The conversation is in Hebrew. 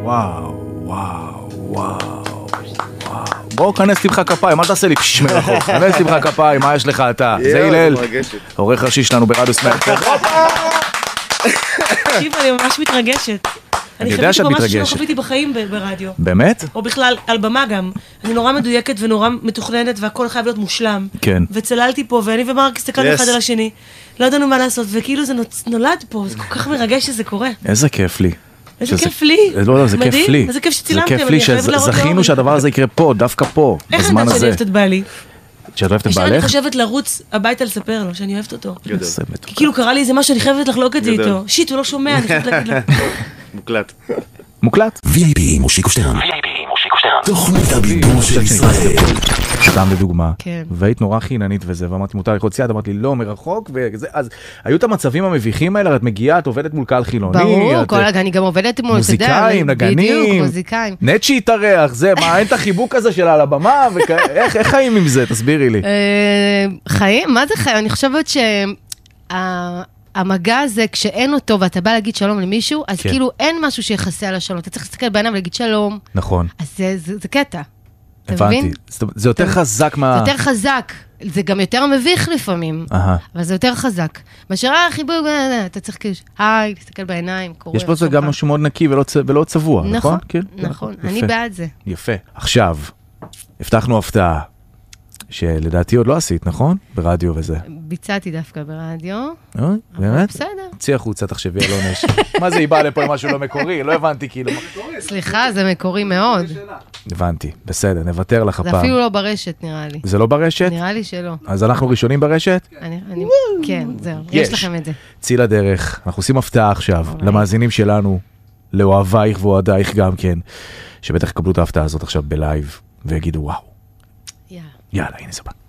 וואו. בואו כנס לך כפיים, אל תעשה לי פשש מרחוק, כנס לך כפיים, מה יש לך אתה? זה הלל, עורך ראשי שלנו ברדיו סמארט. תקשיב, אני ממש מתרגשת. אני יודע שאת מתרגשת. אני חוויתי בחיים ברדיו. באמת? או בכלל, על במה גם. אני נורא מדויקת ונורא מתוכננת, והכל חייב להיות מושלם. כן. וצללתי פה, ואני ומרק הסתכלנו אחד על השני. לא ידענו מה לעשות, וכאילו זה נולד פה, זה כל כך מרגש שזה קורה. איזה כיף לי. איזה כיף לי. לא, זה כיף לי. איזה כיף שצילמתם. זה כיף לי שזכינו שהדבר הזה יקרה פה, דווקא פה, בזמן הזה. איך אני שאני אוהבת את בעלי? שאת אוהבת את בעלך? אני חושבת לרוץ הביתה לספר לו שאני אוהבת אותו. כי כאילו קרה לי איזה משהו, אני חייבת לחלוק את זה איתו. שיט, הוא לא שומע, אני חייבת להגיד לו. מוקלט. VIP מושיקו שטרן. תוכנית הבידור של ישראל. סתם לדוגמה. כן. והיית נורא חיננית וזה, ואמרתי, מותר ללכות ציד, אמרתי לי, לא, מרחוק, וזה, אז היו את המצבים המביכים האלה, את מגיעה, את עובדת מול קהל חילוני. ברור, אני גם עובדת מול, מוזיקאים, נגנים. בדיוק, מוזיקאים. נט שהתארח, זה, מה, אין את החיבוק הזה שלה על הבמה, איך חיים עם זה? תסבירי לי. חיים? מה זה חיים? אני חושבת המגע הזה, כשאין אותו, ואתה בא להגיד שלום למישהו, אז כאילו אין משהו שיחסה על השלום. אתה צריך להסתכל בעיניים ולהגיד שלום. נכון. אז זה קטע. הבנתי. זה יותר חזק מה... זה יותר חזק. זה גם יותר מביך לפעמים. אבל זה יותר חזק. מאשר החיבוק, אתה צריך כאילו, היי, להסתכל בעיניים, קורא. יש פה זה גם משהו מאוד נקי ולא צבוע, נכון? נכון, אני בעד זה. יפה. עכשיו, הבטחנו הפתעה. שלדעתי עוד לא עשית, נכון? ברדיו וזה. ביצעתי דווקא ברדיו. באמת? בסדר. צי החוצה, תחשבי על עונש. מה זה, היא באה לפה למשהו לא מקורי? לא הבנתי, כאילו. סליחה, זה מקורי מאוד. הבנתי, בסדר, נוותר לך הפעם. זה אפילו לא ברשת, נראה לי. זה לא ברשת? נראה לי שלא. אז אנחנו ראשונים ברשת? כן, זהו. יש לכם את זה. צי לדרך, אנחנו עושים הפתעה עכשיו, למאזינים שלנו, לאוהבייך ואוהדייך גם כן, שבטח יקבלו את ההפתעה הזאת עכשיו בלייב, ויגידו וואו. יאללה, הנה זה בא.